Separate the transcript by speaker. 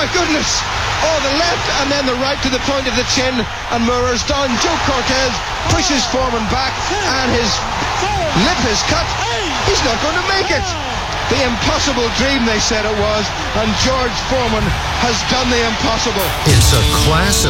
Speaker 1: my goodness! Oh, the left and then the right to the point of the chin, and Moorer's down. Joe Cortez pushes Foreman back, and his lip is cut. He's not going to make it. The impossible dream, they said it was, and George Foreman has done the impossible.
Speaker 2: It's a class of